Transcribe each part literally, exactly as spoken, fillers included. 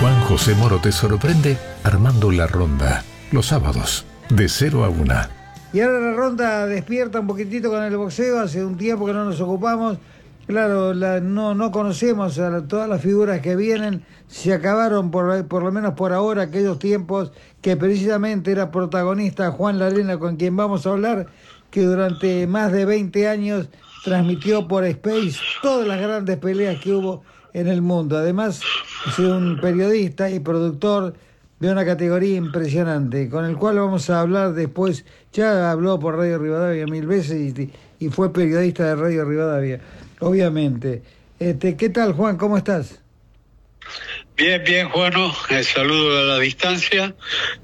Juan José Moro te sorprende armando la ronda, los sábados, de cero a una. Y ahora la ronda despierta un poquitito con el boxeo, hace un tiempo que no nos ocupamos. Claro, la, no, no conocemos a la, todas las figuras que vienen, se acabaron por, por lo menos por ahora aquellos tiempos que precisamente era protagonista Juan Larena, con quien vamos a hablar, que durante más de veinte años transmitió por Space todas las grandes peleas que hubo en el mundo. Además, es un periodista y productor de una categoría impresionante, con el cual vamos a hablar después. Ya habló por Radio Rivadavia mil veces y, y fue periodista de Radio Rivadavia, obviamente. Este, ¿qué tal, Juan? ¿Cómo estás? Bien, bien, Juano. El saludo a la distancia.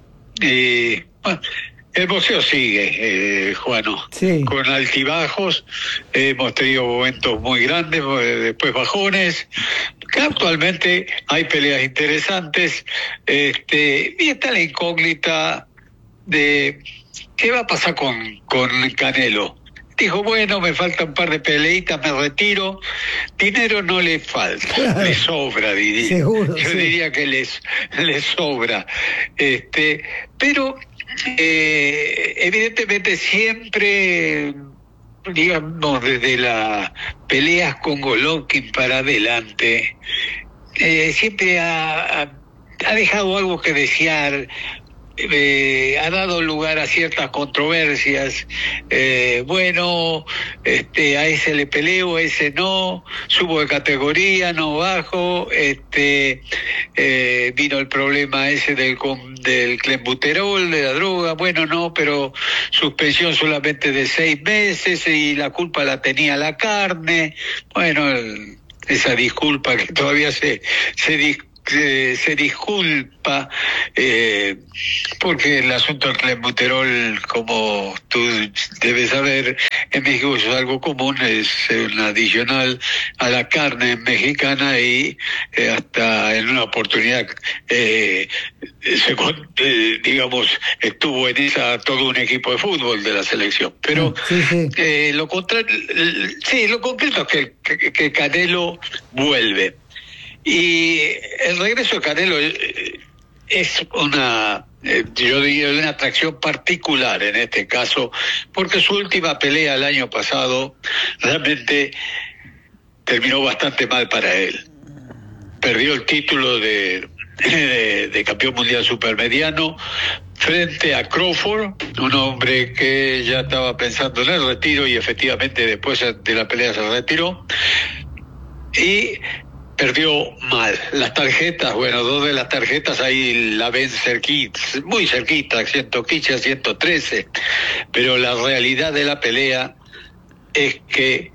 Y bueno, el boxeo sigue, eh, Juano, sí, con altibajos. Eh, hemos tenido momentos muy grandes, después bajones. Que actualmente hay peleas interesantes, este, y está la incógnita de qué va a pasar con, con Canelo. Dijo, bueno, me faltan un par de peleitas, me retiro. Dinero no le falta, claro, le sobra, diría. Seguro, Yo sí. diría que les, les sobra. Este, pero eh, evidentemente siempre, digamos, desde las peleas con Golovkin para adelante, eh, siempre ha, ha dejado algo que desear. Eh, ha dado lugar a ciertas controversias. Eh, bueno, este, a ese le peleo, a ese no, subo de categoría, no bajo. Este, eh, vino el problema ese del, del clenbuterol, de la droga. Bueno, no, pero suspensión solamente de seis meses y la culpa la tenía la carne. Bueno, el, esa disculpa que todavía se se discute. Se, se disculpa eh, porque el asunto del clenbuterol, como tú debes saber, en México es algo común, es un adicional a la carne mexicana y eh, hasta en una oportunidad eh, se, eh, digamos estuvo en esa todo un equipo de fútbol de la selección, pero sí, sí. Eh, lo contrario, sí, lo concreto es que, que, que Canelo vuelve. Y el regreso de Canelo es una, yo diría, una atracción particular en este caso, porque su última pelea el año pasado realmente terminó bastante mal para él. Perdió el título de, de, de campeón mundial supermediano frente a Crawford, un hombre que ya estaba pensando en el retiro y efectivamente después de la pelea se retiró. Y perdió mal. Las tarjetas, bueno, dos de las tarjetas ahí la ven cerquita, muy cerquita, ciento quince a ciento trece, pero la realidad de la pelea es que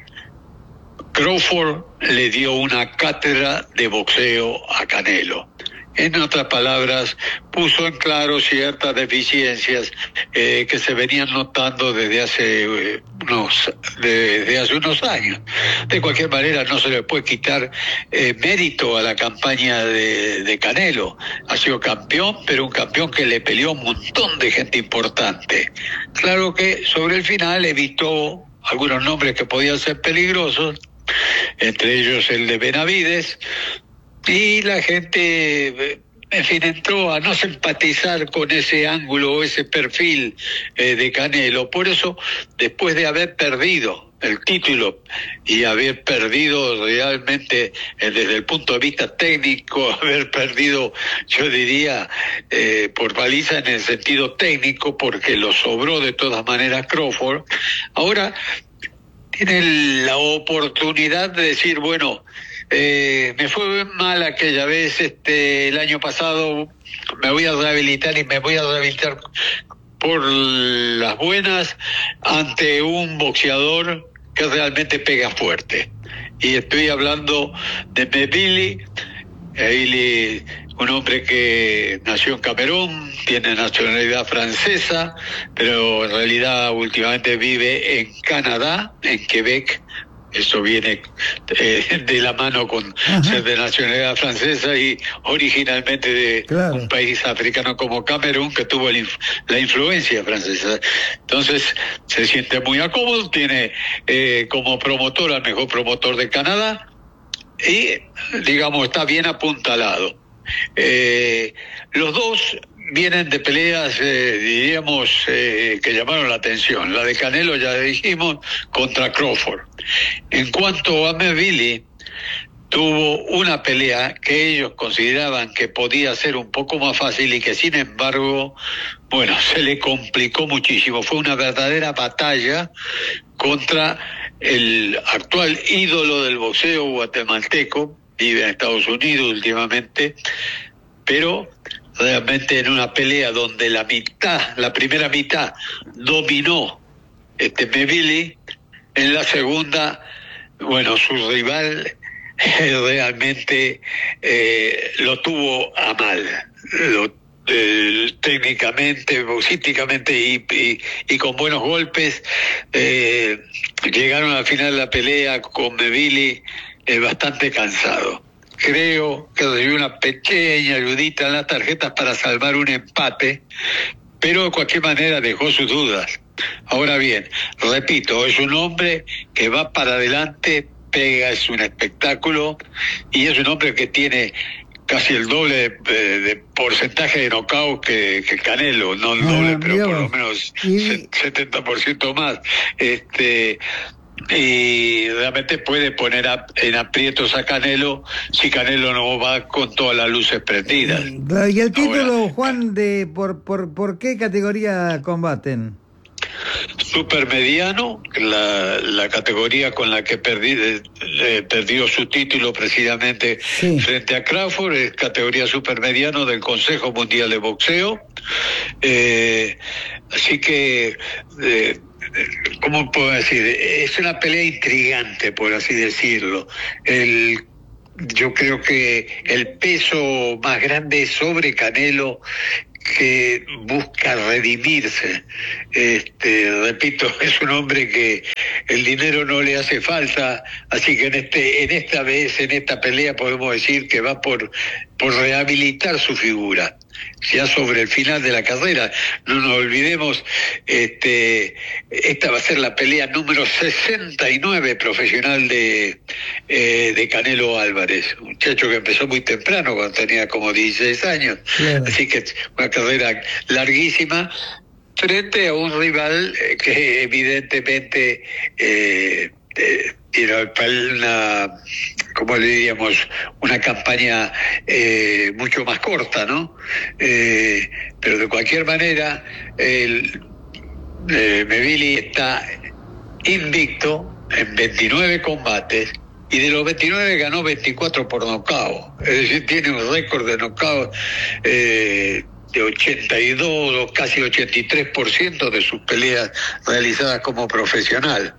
Crawford le dio una cátedra de boxeo a Canelo. En otras palabras, puso en claro ciertas deficiencias eh, que se venían notando desde hace eh, unos desde hace unos años. De cualquier manera, no se le puede quitar eh, mérito a la campaña de, de Canelo. Ha sido campeón, pero un campeón que le peleó a un montón de gente importante. Claro que sobre el final evitó algunos nombres que podían ser peligrosos, entre ellos el de Benavides. Y la gente, en fin, entró a no simpatizar con ese ángulo, ese perfil eh, de Canelo. Por eso, después de haber perdido el título y haber perdido realmente eh, desde el punto de vista técnico, haber perdido, yo diría, eh, por paliza en el sentido técnico, porque lo sobró de todas maneras Crawford, ahora tiene la oportunidad de decir, bueno, Eh, me fue mal aquella vez, este, el año pasado, me voy a rehabilitar y me voy a rehabilitar por las buenas ante un boxeador que realmente pega fuerte. Y estoy hablando de Mebili, Mebili, un hombre que nació en Camerún, tiene nacionalidad francesa, pero en realidad últimamente vive en Canadá, en Quebec. Eso viene eh, de la mano con Ajá. ser de nacionalidad francesa y originalmente de claro. un país africano como Camerún, que tuvo el, la influencia francesa. Entonces se siente muy cómodo, tiene eh, como promotor al mejor promotor de Canadá y, digamos, está bien apuntalado. eh, los dos vienen de peleas, eh, diríamos, eh, que llamaron la atención. La de Canelo, ya dijimos, contra Crawford. En cuanto a Mevili, tuvo una pelea que ellos consideraban que podía ser un poco más fácil y que, sin embargo, bueno, se le complicó muchísimo. Fue una verdadera batalla contra el actual ídolo del boxeo guatemalteco, vive en Estados Unidos últimamente, pero realmente en una pelea donde la mitad, la primera mitad dominó este Mevili, en la segunda, bueno, su rival realmente eh, lo tuvo a mal, lo, eh, técnicamente, boxísticamente y, y, y con buenos golpes. Eh, llegaron al final de la pelea con Mevili eh, bastante cansado. Creo que recibió una pequeña ayudita en las tarjetas para salvar un empate, pero de cualquier manera dejó sus dudas. Ahora bien, repito, es un hombre que va para adelante, pega, es un espectáculo, y es un hombre que tiene casi el doble de, de, de porcentaje de knockout que, que Canelo, no el doble, ah, pero por lo menos y... setenta por ciento más. Este... y realmente puede poner a, en aprietos a Canelo si Canelo no va con todas las luces prendidas. Y el título, ahora, Juan, de por, por, ¿por qué categoría combaten? Supermediano, la, la categoría con la que perdí, eh, perdió su título precisamente sí. frente a Crawford, es categoría supermediano del Consejo Mundial de Boxeo. Eh, así que... Eh, ¿cómo puedo decir? Es una pelea intrigante, por así decirlo. El, yo creo que el peso más grande es sobre Canelo, que busca redimirse. Este, repito, es un hombre que el dinero no le hace falta, así que en este, en esta vez, en esta pelea podemos decir que va por, por rehabilitar su figura, ya sobre el final de la carrera. No nos olvidemos, este, esta va a ser la pelea número sesenta y nueve profesional de, eh, de Canelo Álvarez, un muchacho que empezó muy temprano, cuando tenía como dieciséis años, claro. Así que una carrera larguísima, frente a un rival que evidentemente eh, eh, tiene una, ¿cómo le diríamos?, una campaña eh, mucho más corta, ¿no? Eh, pero de cualquier manera, el eh, Mevili está invicto en veintinueve combates, y de los veintinueve ganó veinticuatro por nocaut. Es decir, tiene un récord de nocaut eh, de ochenta y dos o casi ochenta y tres por ciento de sus peleas realizadas como profesional.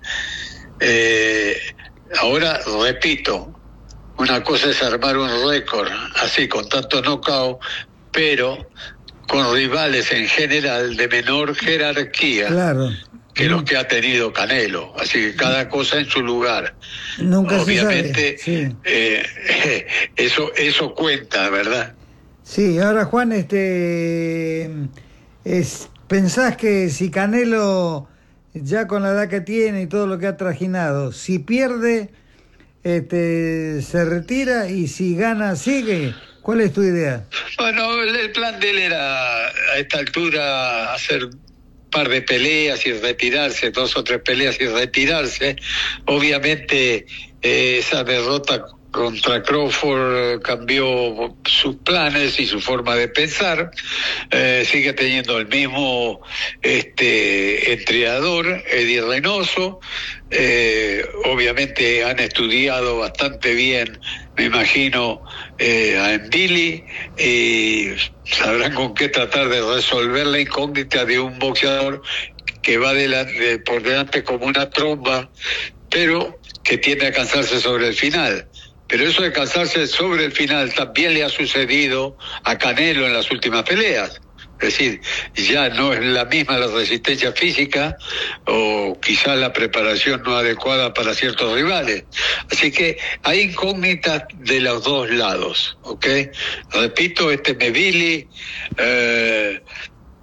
Eh, ahora, repito, una cosa es armar un récord así, con tanto knockout, pero con rivales en general de menor jerarquía, claro, que los que ha tenido Canelo. Así que cada cosa en su lugar. Nunca Obviamente, se sabe. Sí. Eh, eso, eso cuenta, ¿verdad? Sí, ahora, Juan, este es, ¿pensás que si Canelo, ya con la edad que tiene y todo lo que ha trajinado, si pierde, este, se retira, y si gana, sigue? ¿Cuál es tu idea? Bueno, el plan de él era a esta altura hacer un par de peleas y retirarse, dos o tres peleas y retirarse. Obviamente eh, esa derrota contra Crawford cambió sus planes y su forma de pensar. Eh, sigue teniendo el mismo este entrenador, Eddie Reynoso. Eh, obviamente han estudiado bastante bien, me imagino, eh, a Mevili, y sabrán con qué tratar de resolver la incógnita de un boxeador que va delante, por delante como una tromba, pero que tiende a cansarse sobre el final. Pero eso de cansarse sobre el final también le ha sucedido a Canelo en las últimas peleas. Es decir, ya no es la misma la resistencia física, o quizás la preparación no adecuada para ciertos rivales. Así que hay incógnitas de los dos lados, ¿ok? Repito, este Mevili eh,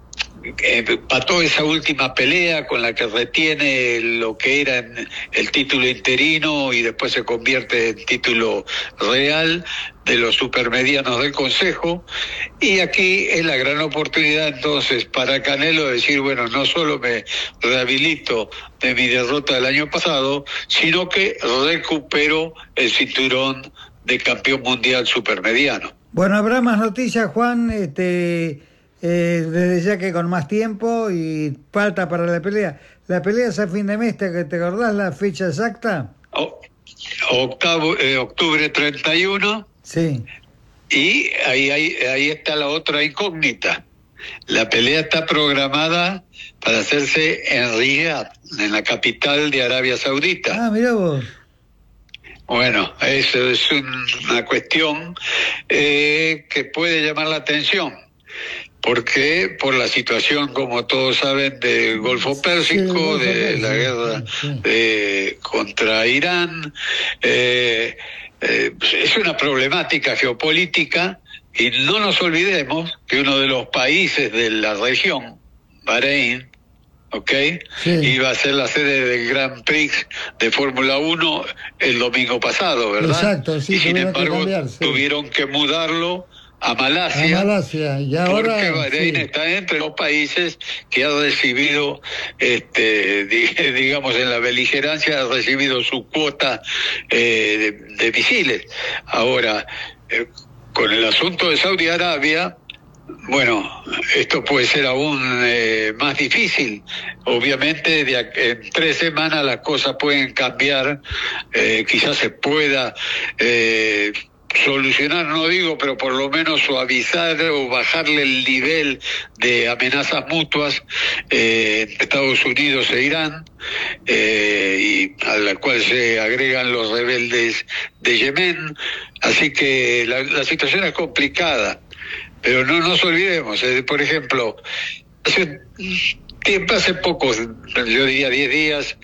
empató esa última pelea con la que retiene lo que era el título interino y después se convierte en título real de los supermedianos del Consejo, y aquí es la gran oportunidad entonces para Canelo de decir, bueno, no solo me rehabilito de mi derrota del año pasado, sino que recupero el cinturón de campeón mundial supermediano. Bueno, habrá más noticias, Juan, este, eh, desde ya que con más tiempo y falta para la pelea. ¿La pelea es a fin de mes? ¿Te, te acordás la fecha exacta? Oh, octavo, eh, octubre treinta y uno. Sí. Y ahí, ahí, ahí está la otra incógnita. La pelea está programada para hacerse en Riyadh, en la capital de Arabia Saudita. Ah, mirá vos. Bueno, eso es una cuestión eh, que puede llamar la atención, porque por la situación, como todos saben, del Golfo Pérsico, sí, de la guerra sí. eh, contra Irán, eh, eh, es una problemática geopolítica, y no nos olvidemos que uno de los países de la región, Bahrein, ¿ok? Sí. Iba a ser la sede del Grand Prix de Fórmula uno el domingo pasado, ¿verdad? Exacto, sí. Y sin embargo, que cambiar, sí. tuvieron que mudarlo a Malasia. A Malasia, y ahora... Porque Bahrein sí. está entre los países que ha recibido, este, digamos, en la beligerancia, ha recibido su cuota eh, de, de misiles. Ahora, eh, con el asunto de Saudi Arabia... Bueno, esto puede ser aún eh, más difícil. Obviamente, de, en tres semanas las cosas pueden cambiar. Eh, quizás se pueda eh, solucionar, no digo, pero por lo menos suavizar o bajarle el nivel de amenazas mutuas eh, entre Estados Unidos e Irán, eh, y a la cual se agregan los rebeldes de Yemen. Así que la, la situación es complicada. Pero no nos olvidemos, eh, por ejemplo, hace tiempo, hace poco, yo diría diez días,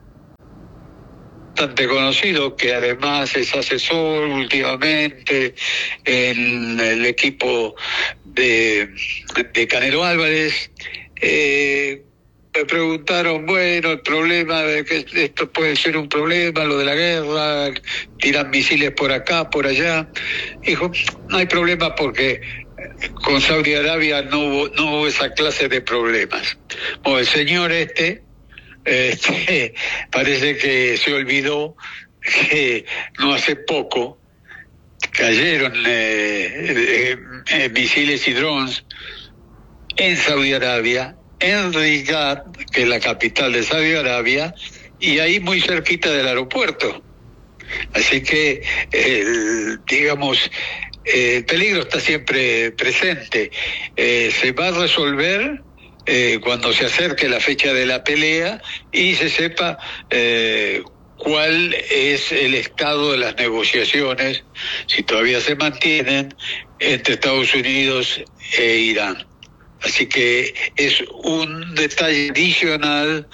bastante conocido, que además es asesor últimamente en el equipo de, de Canelo Álvarez, eh, me preguntaron, bueno, el problema de que esto puede ser un problema, lo de la guerra, tiran misiles por acá, por allá. Dijo, no hay problema porque con Saudi Arabia no hubo, no hubo esa clase de problemas. O el señor este, este parece que se olvidó que no hace poco cayeron eh, eh, eh, misiles y drones en Saudi Arabia, en Riyadh, que es la capital de Saudi Arabia, y ahí muy cerquita del aeropuerto. Así que, eh, digamos, eh, el peligro está siempre presente. Eh, se va a resolver eh, cuando se acerque la fecha de la pelea y se sepa eh, cuál es el estado de las negociaciones, si todavía se mantienen, entre Estados Unidos e Irán. Así que es un detalle adicional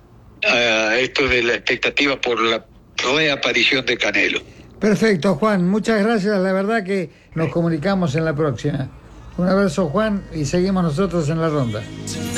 a esto de la expectativa por la reaparición de Canelo. Perfecto, Juan, muchas gracias, la verdad que nos comunicamos en la próxima. Un abrazo, Juan, y seguimos nosotros en la ronda.